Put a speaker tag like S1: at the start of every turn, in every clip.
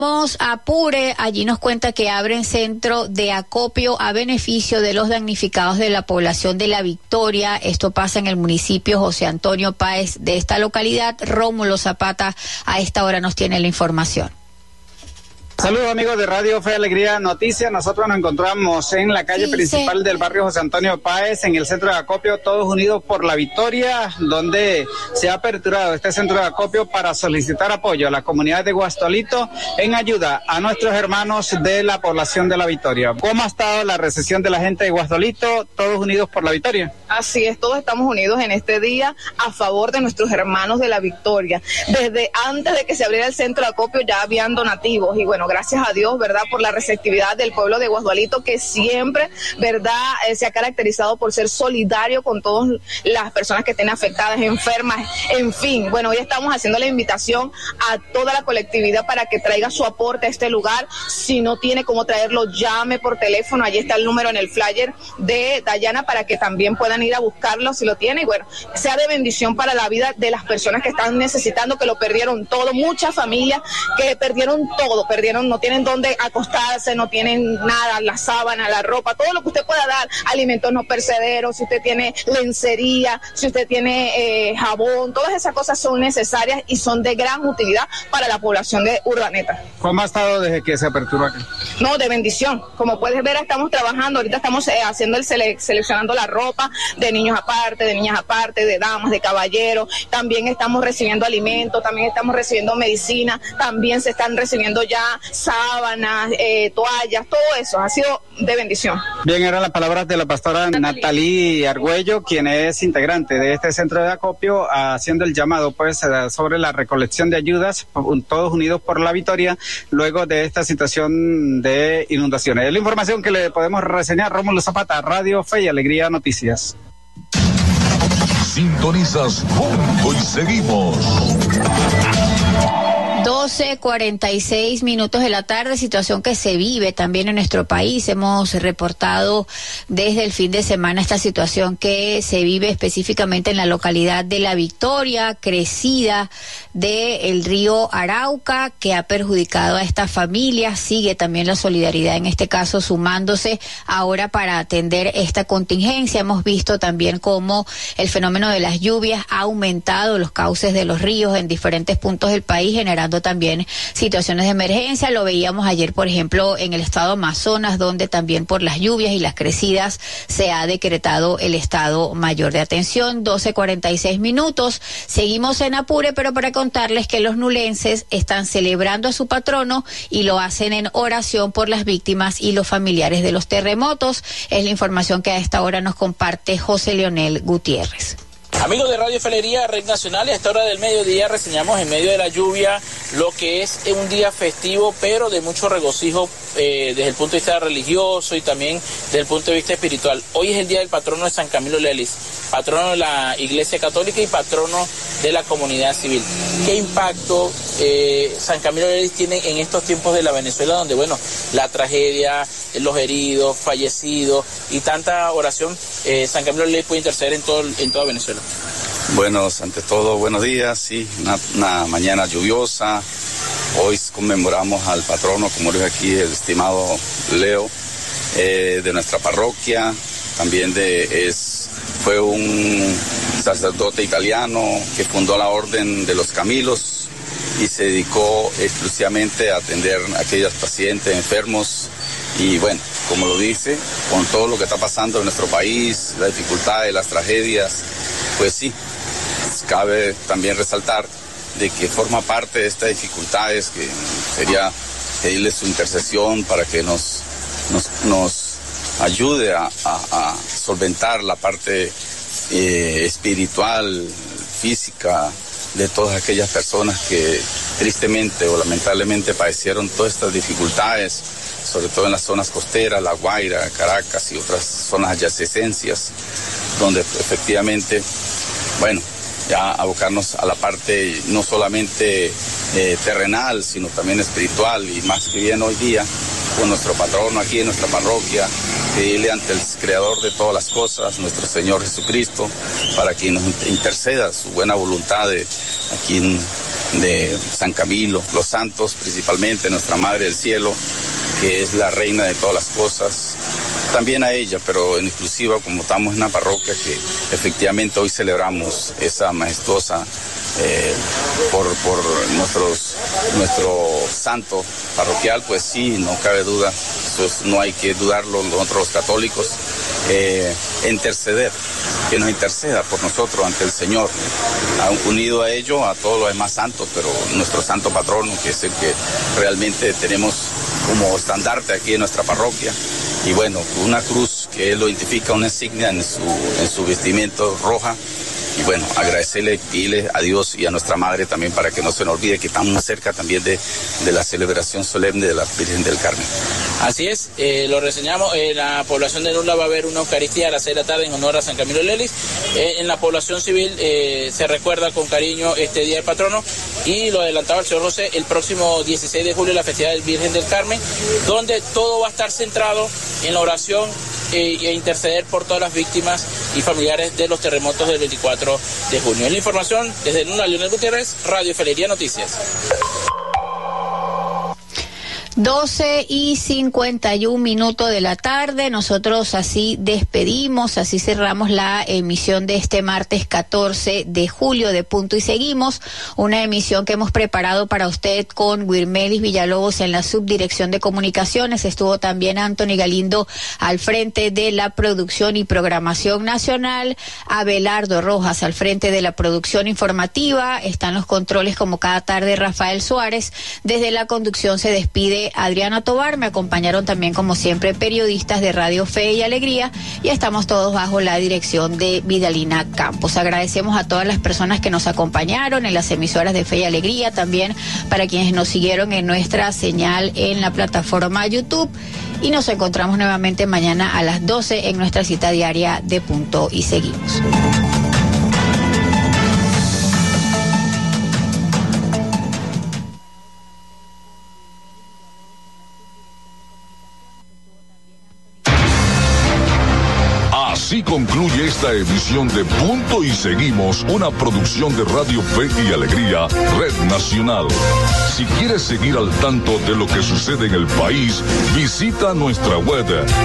S1: Vamos a Apure, allí nos cuenta que abren centro de acopio a beneficio de los damnificados de la población de La Victoria. Esto pasa en el municipio José Antonio Páez de esta localidad. Rómulo Zapata a esta hora nos tiene la información.
S2: Saludos amigos de Radio Fe y Alegría Noticias. Nosotros nos encontramos en la calle principal del barrio José Antonio Páez, en el centro de acopio Todos Unidos por la Victoria, donde se ha aperturado este centro de acopio para solicitar apoyo a la comunidad de Guastolito en ayuda a nuestros hermanos de la población de La Victoria. ¿Cómo ha estado la recepción de la gente de Guastolito, Todos Unidos por la Victoria?
S3: Así es, todos estamos unidos en este día a favor de nuestros hermanos de La Victoria. Desde antes de que se abriera el centro de acopio ya habían donativos y bueno, gracias a Dios, ¿verdad?, por la receptividad del pueblo de Guasdualito, que siempre, ¿verdad?, se ha caracterizado por ser solidario con todas las personas que estén afectadas, enfermas, en fin. Bueno, hoy estamos haciendo la invitación a toda la colectividad para que traiga su aporte a este lugar. Si no tiene cómo traerlo, llame por teléfono. Allí está el número en el flyer de Dayana para que también puedan ir a buscarlo si lo tiene. Y bueno, sea de bendición para la vida de las personas que están necesitando, que lo perdieron todo. Muchas familias que perdieron todo, no tienen dónde acostarse, no tienen nada, la sábana, la ropa, todo lo que usted pueda dar, alimentos no perecederos, si usted tiene lencería, si usted tiene jabón, todas esas cosas son necesarias y son de gran utilidad para la población de Urdaneta.
S2: ¿Cómo ha estado desde que se aperturó aquí?
S3: No, de bendición. Como puedes ver, estamos trabajando, ahorita estamos haciendo seleccionando la ropa de niños aparte, de niñas aparte, de damas, de caballeros, también estamos recibiendo alimentos, también estamos recibiendo medicina, también se están recibiendo ya sábanas, toallas, todo eso ha sido de bendición.
S2: Bien, eran las palabras de la pastora Natalie Argüello, quien es integrante de este centro de acopio, haciendo el llamado pues sobre la recolección de ayudas, Todos Unidos por la Victoria, luego de esta situación de inundaciones. Es la información que le podemos reseñar. Rómulo Zapata, Radio Fe y Alegría Noticias.
S4: Sintonizas Punto y seguimos.
S1: 12:46 de la tarde, situación que se vive también en nuestro país. Hemos reportado desde el fin de semana esta situación que se vive específicamente en la localidad de La Victoria, crecida del río Arauca, que ha perjudicado a esta familia. Sigue también la solidaridad, en este caso sumándose ahora para atender esta contingencia. Hemos visto también cómo el fenómeno de las lluvias ha aumentado los cauces de los ríos en diferentes puntos del país, generando también situaciones de emergencia. Lo veíamos ayer, por ejemplo, en el estado Amazonas, donde también por las lluvias y las crecidas se ha decretado el estado mayor de atención. 12:46. Seguimos en Apure, pero para contarles que los nulenses están celebrando a su patrono y lo hacen en oración por las víctimas y los familiares de los terremotos. Es la información que a esta hora nos comparte José Leonel Gutiérrez.
S5: Amigos de Radio Fe y Alegría, Red Nacional, y a esta hora del mediodía reseñamos en medio de la lluvia lo que es un día festivo, pero de mucho regocijo desde el punto de vista religioso y también desde el punto de vista espiritual. Hoy es el día del patrono de San Camilo Lelis, patrono de la Iglesia Católica y patrono de la comunidad civil. ¿Qué impacto San Camilo Lelis tiene en estos tiempos de la Venezuela, donde, bueno, la tragedia, los heridos, fallecidos y tanta oración, San Camilo Lelis puede interceder en toda Venezuela?
S6: Bueno, ante todo, buenos días, sí, una mañana lluviosa. Hoy conmemoramos al patrono, como dijo aquí el estimado Leo, de nuestra parroquia. También fue un sacerdote italiano que fundó la Orden de los Camilos y se dedicó exclusivamente a atender a aquellos pacientes enfermos. Y bueno, como lo dice, con todo lo que está pasando en nuestro país, las dificultades, las tragedias, pues sí, cabe también resaltar de que forma parte de estas dificultades, que sería pedirle su intercesión para que nos ayude a solventar la parte espiritual, física, de todas aquellas personas que tristemente o lamentablemente padecieron todas estas dificultades, sobre todo en las zonas costeras, La Guaira, Caracas y otras zonas adyacencias, donde efectivamente, bueno, ya abocarnos a la parte no solamente terrenal, sino también espiritual, y más que bien hoy día, con nuestro patrono aquí en nuestra parroquia, pedirle ante el Creador de todas las cosas, nuestro Señor Jesucristo, para que nos interceda su buena voluntad de aquí de San Camilo, los santos principalmente, nuestra Madre del Cielo, que es la reina de todas las cosas, también a ella, pero en exclusiva, como estamos en una parroquia que efectivamente hoy celebramos esa majestuosa por nuestro santo parroquial, pues sí, no cabe duda, eso no hay que dudarlo nosotros los católicos, interceder, que nos interceda por nosotros ante el Señor, unido a ello a todos los demás santos, pero nuestro santo patrono, que es el que realmente tenemos como estandarte aquí en nuestra parroquia, y bueno, una cruz que él lo identifica, una insignia en su vestimento roja. Y bueno, agradecerle, pedirle a Dios y a nuestra Madre también para que no se nos olvide que estamos muy cerca también de la celebración solemne de la Virgen del Carmen.
S5: Así es, lo reseñamos, en la población de Nula va a haber una Eucaristía a las 6 de la tarde en honor a San Camilo Lelis. En la población civil se recuerda con cariño este Día del Patrono, y lo adelantaba el señor José, el próximo 16 de julio la festividad del Virgen del Carmen, donde todo va a estar centrado en la oración e interceder por todas las víctimas y familiares de los terremotos del 24 de junio. En la información, desde Nula, Leonel Gutiérrez, Radio Fe y Alegría Noticias.
S1: 12:51 de la tarde, nosotros así despedimos, así cerramos la emisión de este martes 14 de julio de Punto y Seguimos, una emisión que hemos preparado para usted con Wirmelis Villalobos en la subdirección de comunicaciones, estuvo también Anthony Galindo al frente de la producción y programación nacional, Abelardo Rojas al frente de la producción informativa, están los controles como cada tarde Rafael Suárez, desde la conducción se despide Adriana Tobar, me acompañaron también como siempre periodistas de Radio Fe y Alegría, y estamos todos bajo la dirección de Vidalina Campos. Agradecemos a todas las personas que nos acompañaron en las emisoras de Fe y Alegría, también para quienes nos siguieron en nuestra señal en la plataforma YouTube, y nos encontramos nuevamente mañana a las 12 en nuestra cita diaria de Punto y Seguimos.
S4: Así concluye esta emisión de Punto y Seguimos, una producción de Radio Fe y Alegría, Red Nacional. Si quieres seguir al tanto de lo que sucede en el país, visita nuestra web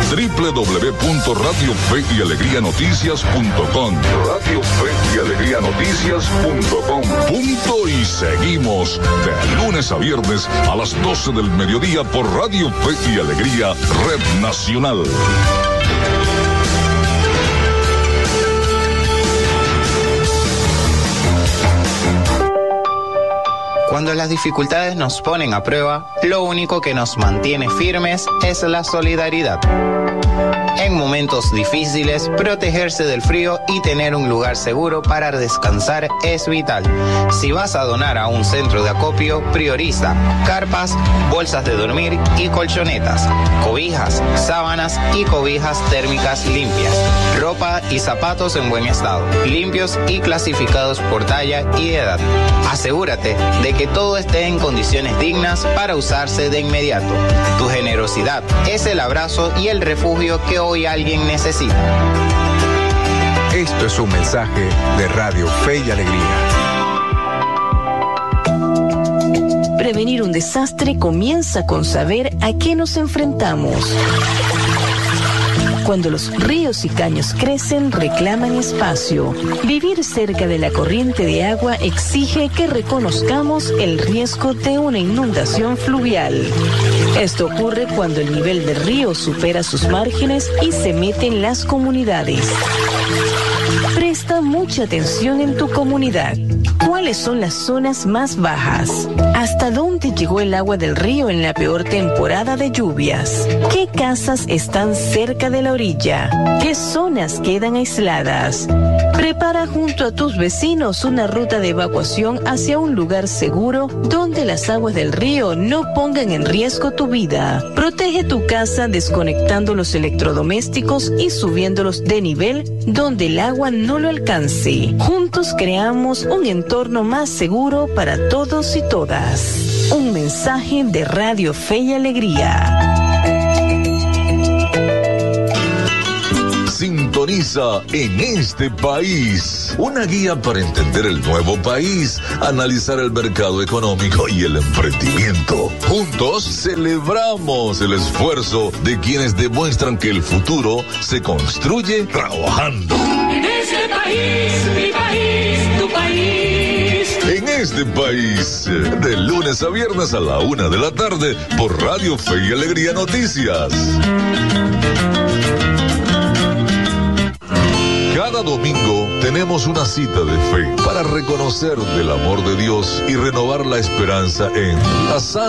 S4: www.radiofeyalegrianoticias.com. Radio Fe y Alegrianoticias.com. Punto y Seguimos, de lunes a viernes a las 12 del mediodía por Radio Fe y Alegría, Red Nacional.
S7: Cuando las dificultades nos ponen a prueba, lo único que nos mantiene firmes es la solidaridad. En momentos difíciles, protegerse del frío y tener un lugar seguro para descansar es vital. Si vas a donar a un centro de acopio, prioriza carpas, bolsas de dormir y colchonetas, cobijas, sábanas y cobijas térmicas limpias, ropa y zapatos en buen estado, limpios y clasificados por talla y edad. Asegúrate de que todo esté en condiciones dignas para usarse de inmediato. Tu generosidad es el abrazo y el refugio que hoy alguien necesita.
S8: Esto es un mensaje de Radio Fe y Alegría.
S9: Prevenir un desastre comienza con saber a qué nos enfrentamos. Cuando los ríos y caños crecen, reclaman espacio. Vivir cerca de la corriente de agua exige que reconozcamos el riesgo de una inundación fluvial. Esto ocurre cuando el nivel del río supera sus márgenes y se mete en las comunidades. Presta mucha atención en tu comunidad. ¿Cuáles son las zonas más bajas? ¿Hasta dónde llegó el agua del río en la peor temporada de lluvias? ¿Qué casas están cerca de la orilla? ¿Qué zonas quedan aisladas? Prepara junto a tus vecinos una ruta de evacuación hacia un lugar seguro donde las aguas del río no pongan en riesgo tu vida. Protege tu casa desconectando los electrodomésticos y subiéndolos de nivel donde el agua no lo alcance. Juntos creamos un entorno más seguro para todos y todas. Un mensaje de Radio Fe y Alegría.
S4: Sintoniza En Este País, una guía para entender el nuevo país, analizar el mercado económico y el emprendimiento. Juntos celebramos el esfuerzo de quienes demuestran que el futuro se construye trabajando.
S10: En este país, mi país, tu país.
S4: En Este País, de lunes a viernes a la 1 de la tarde por Radio Fe y Alegría Noticias. Cada domingo tenemos una cita de fe para reconocer del amor de Dios y renovar la esperanza en la